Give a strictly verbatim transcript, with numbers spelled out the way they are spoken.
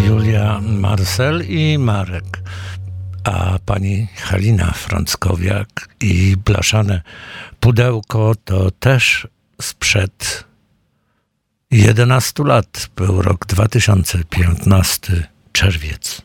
Julia Marcel i Marek, a pani Halina Frąckowiak i blaszane pudełko to też sprzed jedenastu lat. Był rok dwa tysiące piętnasty, czerwiec.